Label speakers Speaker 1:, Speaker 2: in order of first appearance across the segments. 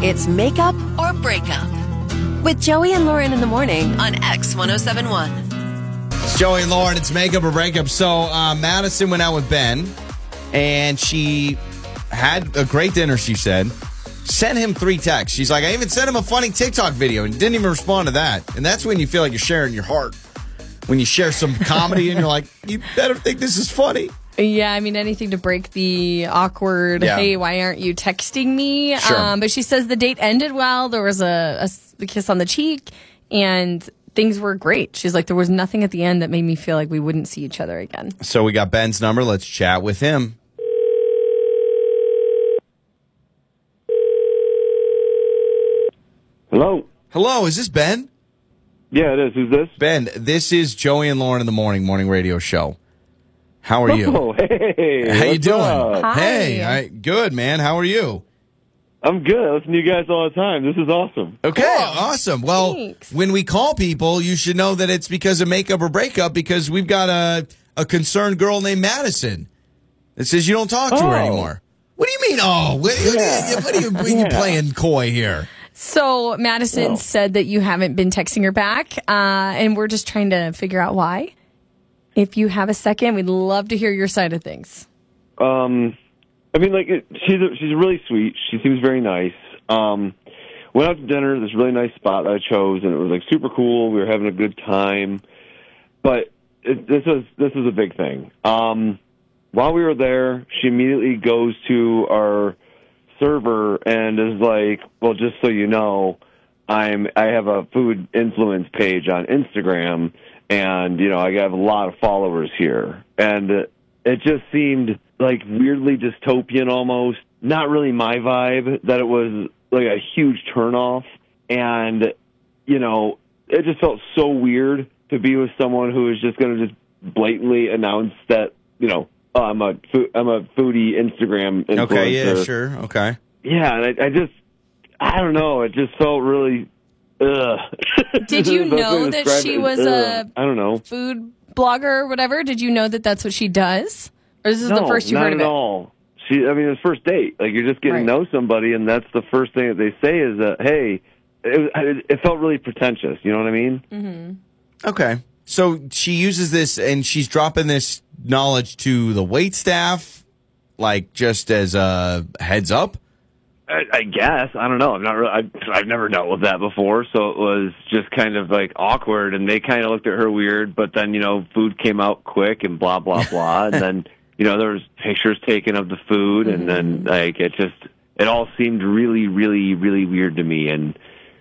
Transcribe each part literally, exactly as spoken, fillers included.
Speaker 1: It's Makeup or Breakup with Joey and Lauren in the morning on X ten seventy-one.
Speaker 2: It's Joey and Lauren. It's Makeup or Breakup. So uh, Madison went out with Ben, and she had a great dinner, she said. Sent him three texts. She's like, I even sent him a funny TikTok video, and didn't even respond to that. And that's when you feel like you're sharing your heart. When you share some comedy, and you're like, you better think this is funny.
Speaker 3: Yeah, I mean, anything to break the awkward,
Speaker 2: Yeah.
Speaker 3: hey, why aren't you texting me?
Speaker 2: Sure.
Speaker 3: Um, but she says the date ended well. There was a, a s- a kiss on the cheek, and things were great. She's like, there was nothing at the end that made me feel like we wouldn't see each other again.
Speaker 2: So we got Ben's number. Let's chat with him.
Speaker 4: Hello.
Speaker 2: Hello, is this Ben?
Speaker 4: Yeah, it is. Who's this?
Speaker 2: Ben, this is Joey and Lauren in the morning, morning radio show. How are you?
Speaker 4: Oh, hey.
Speaker 2: How you
Speaker 4: what's
Speaker 2: doing?
Speaker 4: up?
Speaker 3: Hi.
Speaker 2: Hey, I, good, man. How are you?
Speaker 4: I'm good. I listen to you guys all the time. This is awesome.
Speaker 2: Okay, awesome. Well,
Speaker 3: Thanks.
Speaker 2: when we call people, you should know that it's because of makeup or breakup, because we've got a, a concerned girl named Madison that says you don't talk to her
Speaker 4: Oh.
Speaker 2: anymore. What do you mean, oh? What, what
Speaker 4: Yeah.
Speaker 2: are you, what are you, what are you
Speaker 4: Yeah.
Speaker 2: playing coy here?
Speaker 3: So Madison
Speaker 4: No.
Speaker 3: said that you haven't been texting her back, uh, and we're just trying to figure out why. If you have a second, we'd love to hear your side of things.
Speaker 4: Um, I mean, like, it, she's a, she's really sweet. She seems very nice. Um, went out to dinner, this really nice spot that I chose, and it was like super cool. We were having a good time, but it, this was this was a big thing. Um, while we were there, she immediately goes to our server and is like, well, just so you know, I'm I have a food influence page on Instagram, and you know I have a lot of followers here, and it just seemed like weirdly dystopian almost, not really my vibe, that it was like a huge turnoff, and you know it just felt so weird to be with someone who is just going to just blatantly announce that, you know, oh, I'm a fo- I'm a foodie Instagram influencer.
Speaker 2: Okay, yeah, sure, okay.
Speaker 4: Yeah, and I, I just, I don't know, it just felt really, ugh.
Speaker 3: Did you
Speaker 4: The best way
Speaker 3: know
Speaker 4: to
Speaker 3: that
Speaker 4: describe
Speaker 3: she
Speaker 4: it is,
Speaker 3: was
Speaker 4: ugh.
Speaker 3: a
Speaker 4: I don't know.
Speaker 3: food blogger or whatever? Did you know that that's what she does? Or this is
Speaker 4: no,
Speaker 3: the first you
Speaker 4: not
Speaker 3: heard of
Speaker 4: at
Speaker 3: it?
Speaker 4: all. She, I mean, it's first date. Like, you're just getting
Speaker 3: Right.
Speaker 4: to know somebody, and that's the first thing that they say is that, hey, it, it, it felt really pretentious. You know what I mean?
Speaker 3: Mm-hmm.
Speaker 2: Okay. So she uses this, and she's dropping this knowledge to the wait staff, like just as a heads up?
Speaker 4: I, I guess. I don't know. I'm not really, I've, I've never dealt with that before, so it was just kind of like awkward, and they kind of looked at her weird, but then, you know, food came out quick and blah, blah, blah, and then, you know, there was pictures taken of the food, and then, like, it just, it all seemed really, really, really weird to me, and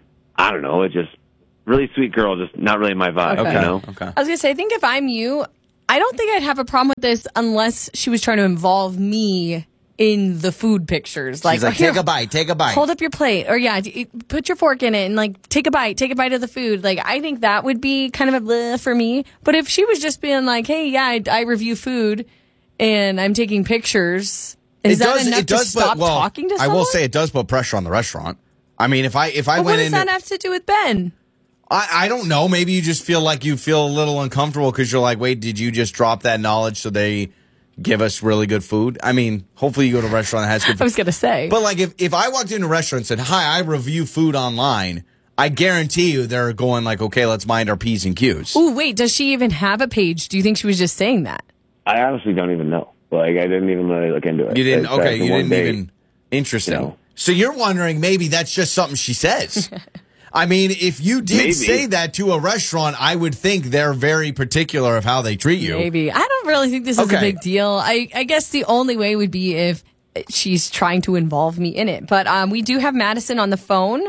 Speaker 4: I don't know, it just, really sweet girl, just not really my vibe,
Speaker 3: Okay.
Speaker 4: you know?
Speaker 2: Okay.
Speaker 3: I was going to say, I think if I'm you, I don't think I'd have a problem with this unless she was trying to involve me in the food pictures. Like,
Speaker 2: She's like,
Speaker 3: "Oh, here,
Speaker 2: take a bite, take a bite.
Speaker 3: hold up your plate. Or, yeah, d- put your fork in it and, like, take a bite. Take a bite of the food. Like, I think that would be kind of a bleh for me. But if she was just being like, hey, yeah, I, I review food and I'm taking pictures, is
Speaker 2: It
Speaker 3: that
Speaker 2: does-
Speaker 3: enough
Speaker 2: it does
Speaker 3: to stop
Speaker 2: put, well,
Speaker 3: talking to
Speaker 2: I
Speaker 3: someone?
Speaker 2: will say it does put pressure on the restaurant. I mean, if I if I
Speaker 3: But what
Speaker 2: went
Speaker 3: does
Speaker 2: in,
Speaker 3: that have to do with Ben?
Speaker 2: I, I don't know. Maybe you just feel like you feel a little uncomfortable because you're like, wait, did you just drop that knowledge so they give us really good food? I mean, hopefully you go to a restaurant that has good food.
Speaker 3: I was going to say.
Speaker 2: But like if, if I walked into a restaurant and said, hi, I review food online, I guarantee you they're going like, okay, let's mind our P's and Q's.
Speaker 3: Ooh, wait, does she even have a page? Do you think she was just saying that?
Speaker 4: I honestly don't even know. Like, I didn't even really look into it.
Speaker 2: You didn't,
Speaker 4: It's
Speaker 2: okay,
Speaker 4: after
Speaker 2: you
Speaker 4: one
Speaker 2: didn't
Speaker 4: date.
Speaker 2: even, interesting.
Speaker 4: you know.
Speaker 2: So you're wondering maybe that's just something she says. I mean, if you did
Speaker 4: Maybe.
Speaker 2: say that to a restaurant, I would think they're very particular of how they treat you.
Speaker 3: Maybe. I don't really think this is
Speaker 2: Okay.
Speaker 3: a big deal. I, I guess the only way would be if she's trying to involve me in it. But um, we do have Madison on the phone,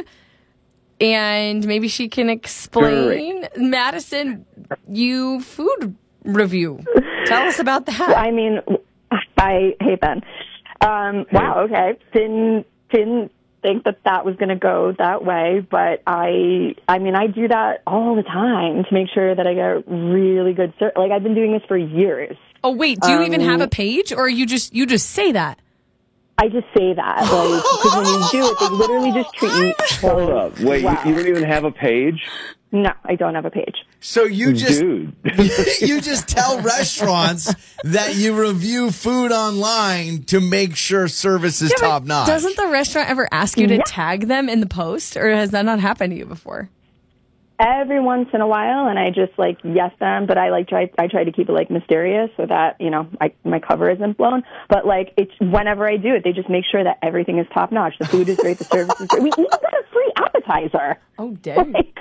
Speaker 3: and maybe she can explain. Madison, you food review. Tell us about that.
Speaker 5: I mean, I hey Ben. Um, wow. Okay. Didn't didn't think that that was going to go that way, but I I mean I do that all the time to make sure that I get really good ser- like I've been doing this for years.
Speaker 3: Oh, wait, do you even have a
Speaker 5: Um,
Speaker 3: page, or you just you just say that?
Speaker 5: I just say that like because when you do it, they literally just treat you.
Speaker 4: Hold up. Wait,
Speaker 5: Wow.
Speaker 4: you, you don't even have a page?
Speaker 5: No, I don't have a page.
Speaker 2: So you just
Speaker 4: Dude.
Speaker 2: you just tell restaurants that you review food online to make sure service is
Speaker 3: Yeah, but
Speaker 2: top notch.
Speaker 3: Doesn't the restaurant ever ask you to
Speaker 5: Yeah.
Speaker 3: tag them in the post, or has that not happened to you before?
Speaker 5: Every once in a while, and I just like yes them, but I like try I try to keep it like mysterious so that you know I, my cover isn't blown. But like it's whenever I do it, they just make sure that everything is top notch. The food is great, the service is great. We even got a free appetizer.
Speaker 3: Oh, dang.
Speaker 5: Like,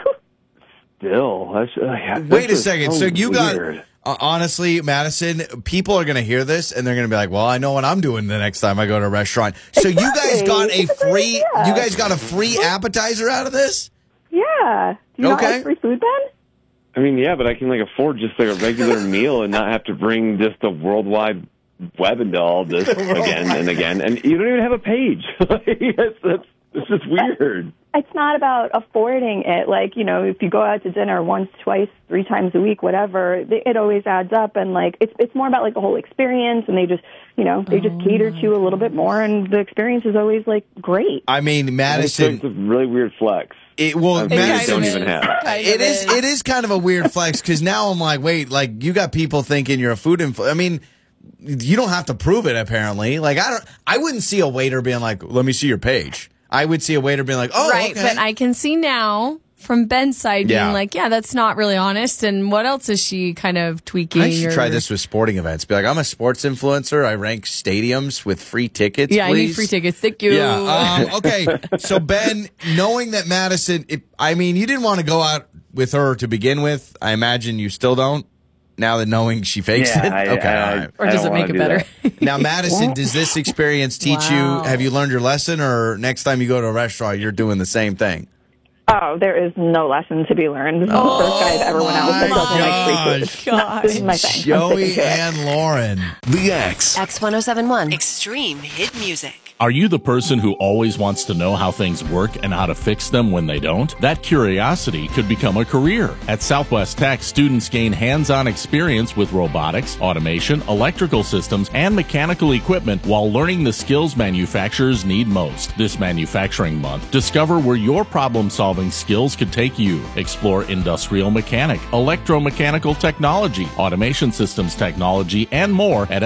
Speaker 4: Still, that's, uh, yeah,
Speaker 2: Wait a
Speaker 4: that's
Speaker 2: second.
Speaker 4: so
Speaker 2: So you
Speaker 4: weird.
Speaker 2: got uh, honestly, Madison, people are going to hear this and they're going to be like, "Well, I know what I'm doing the next time I go to a restaurant." So you guys
Speaker 5: Exactly.
Speaker 2: got a
Speaker 5: It's a great
Speaker 2: free
Speaker 5: idea.
Speaker 2: you guys got a free appetizer out of this?
Speaker 5: yeah. Do you not
Speaker 2: Okay.
Speaker 5: like free food then?
Speaker 4: I mean, yeah, but I can like afford just like a regular meal and not have to bring just a worldwide web into all this again and again. And you don't even have a page. Like, that's, that's, it's just weird.
Speaker 5: It's not about affording it. Like, you know, if you go out to dinner once, twice, three times a week, whatever, it always adds up. And, like, it's it's more about, like, the whole experience. And they just, you know, they just cater to you a little bit more. And the experience is always, like, great.
Speaker 2: I mean,
Speaker 4: It's
Speaker 2: Madison,
Speaker 4: a really weird flex.
Speaker 2: it well,
Speaker 4: I
Speaker 3: It
Speaker 2: Madison,
Speaker 4: don't
Speaker 3: kind of
Speaker 4: even
Speaker 3: is.
Speaker 4: have.
Speaker 3: Kind
Speaker 2: it
Speaker 3: of
Speaker 2: is it is kind of a weird flex because now I'm like, wait, like you got people thinking you're a food influ. I mean, you don't have to prove it apparently. Like I don't, I wouldn't see a waiter being like, "Let me see your page." I would see a waiter being like, "Oh,
Speaker 3: right,
Speaker 2: okay."
Speaker 3: but I can see now from Ben's side
Speaker 2: Yeah.
Speaker 3: being like, yeah, that's not really honest. And what else is she kind of tweaking?
Speaker 2: I should
Speaker 3: or-
Speaker 2: try this with sporting events. Be like, I'm a sports influencer. I rank stadiums with free tickets.
Speaker 3: Yeah, I
Speaker 2: please.
Speaker 3: need free tickets. Thank you.
Speaker 2: Yeah. Um, okay. So Ben, knowing that Madison, it, I mean, you didn't want to go out with her to begin with. I imagine you still don't. Now that knowing she fakes
Speaker 4: Yeah,
Speaker 2: it.
Speaker 4: I-
Speaker 2: okay.
Speaker 4: I-
Speaker 2: all right.
Speaker 3: or
Speaker 4: I
Speaker 3: does
Speaker 4: don't
Speaker 3: it make
Speaker 4: wanna
Speaker 3: it
Speaker 4: do
Speaker 3: better?
Speaker 4: that.
Speaker 2: Now, Madison, does this experience teach
Speaker 3: Wow.
Speaker 2: you? Have you learned your lesson, or next time you go to a restaurant, you're doing the same thing?
Speaker 5: Oh, there is no lesson to be learned. This is the first guy I've ever went out with that doesn't like free food. No, this is my thing. I'm
Speaker 2: Joey
Speaker 5: sticking to it.
Speaker 2: and Lauren.
Speaker 6: The X.
Speaker 1: X one oh seven one. Extreme hit music.
Speaker 7: Are you the person who always wants to know how things work and how to fix them when they don't? That curiosity could become a career. At Southwest Tech, students gain hands-on experience with robotics, automation, electrical systems, and mechanical equipment while learning the skills manufacturers need most. This manufacturing month, discover where your problem-solving skills could take you. Explore industrial mechanic, electromechanical technology, automation systems technology, and more at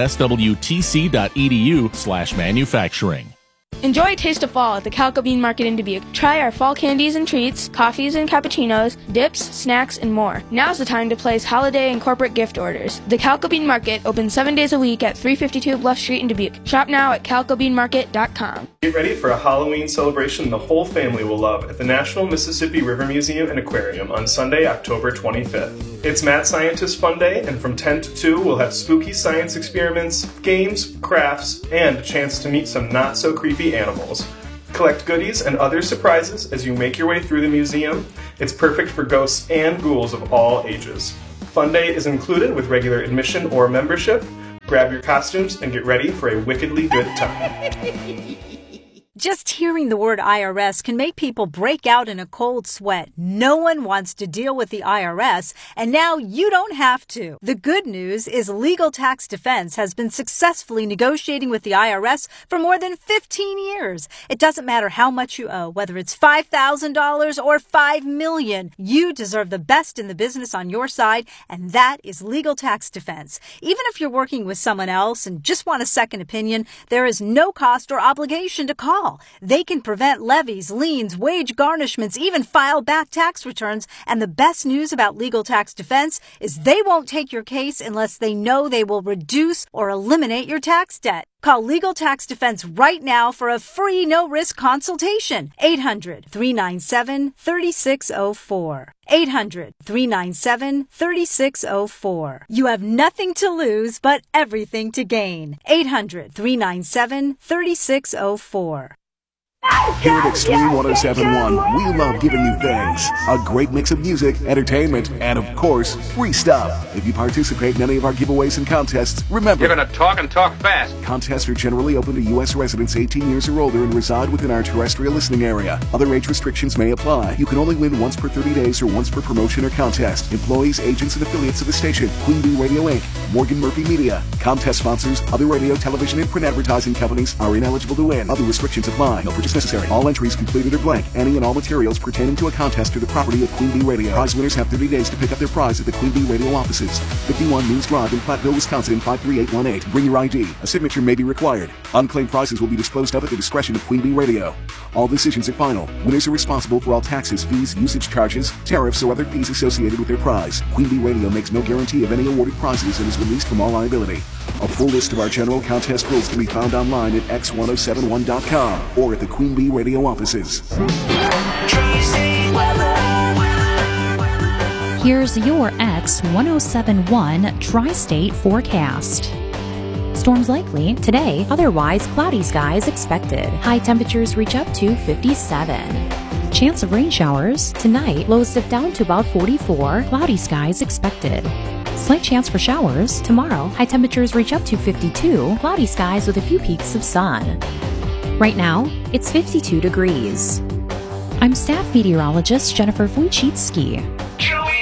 Speaker 7: swtc.edu slash manufacturing.
Speaker 8: Enjoy a taste of fall at the Calico Bean Market in Dubuque. Try our fall candies and treats, coffees and cappuccinos, dips, snacks, and more. Now's the time to place holiday and corporate gift orders. The Calico Bean Market opens seven days a week at three fifty-two Bluff Street in Dubuque. Shop now at calico bean market dot com.
Speaker 9: Get ready for a Halloween celebration the whole family will love at the National Mississippi River Museum and Aquarium on Sunday, October twenty-fifth. It's Mad Scientist Fun Day, and from ten to two, we'll have spooky science experiments, games, crafts, and a chance to meet some not-so-creepy animals. Collect goodies and other surprises as you make your way through the museum. It's perfect for ghosts and ghouls of all ages. Fun Day is included with regular admission or membership. Grab your costumes and get ready for a wickedly good time.
Speaker 10: Just hearing the word I R S can make people break out in a cold sweat. No one wants to deal with the I R S, and now you don't have to. The good news is Legal Tax Defense has been successfully negotiating with the I R S for more than fifteen years. It doesn't matter how much you owe, whether it's five thousand dollars or five million dollars. You deserve the best in the business on your side, and that is Legal Tax Defense. Even if you're working with someone else and just want a second opinion, there is no cost or obligation to call. They can prevent levies, liens, wage garnishments, even file back tax returns. And the best news about Legal Tax Defense is they won't take your case unless they know they will reduce or eliminate your tax debt. Call Legal Tax Defense right now for a free no-risk consultation. eight hundred, three nine seven, three six zero four. eight hundred, three nine seven, three six zero four. You have nothing to lose but everything to gain. eight hundred, three nine seven, three six zero four.
Speaker 6: Here at Extreme one oh seven point one, we love giving you things. A great mix of music, entertainment, and of course, free stuff. If you participate in any of our giveaways and contests, remember,
Speaker 11: You're gonna talk and talk fast.
Speaker 6: contests are generally open to U S residents eighteen years or older and reside within our terrestrial listening area. Other age restrictions may apply. You can only win once per thirty days or once per promotion or contest. Employees, agents, and affiliates of the station, Queen Bee Radio Incorporated, Morgan Murphy Media, contest sponsors, other radio, television, and print advertising companies are ineligible to win. Other restrictions apply. No purchase necessary. necessary. All entries completed are blank. Any and all materials pertaining to a contest to the property of Queen Bee Radio. Prize winners have thirty days to pick up their prize at the Queen Bee Radio offices. fifty-one Moose Drive in Platteville, Wisconsin, five three eight one eight. Bring your I D. A signature may be required. Unclaimed prizes will be disposed of at the discretion of Queen Bee Radio. All decisions are final. Winners are responsible for all taxes, fees, usage charges, tariffs, or other fees associated with their prize. Queen Bee Radio makes no guarantee of any awarded prizes and is released from all liability. A full list of our general contest rules can be found online at x ten seventy-one dot com or at the Queen Bee Radio offices.
Speaker 11: Here's your X ten seventy-one Tri-State forecast. Storms likely today, otherwise cloudy skies expected. High temperatures reach up to fifty-seven. Chance of rain showers tonight, lows dip down to about forty-four, cloudy skies expected. Slight chance for showers tomorrow, high temperatures reach up to fifty-two, cloudy skies with a few peaks of sun. Right now, it's fifty-two degrees. I'm staff meteorologist Jennifer Wojcicki.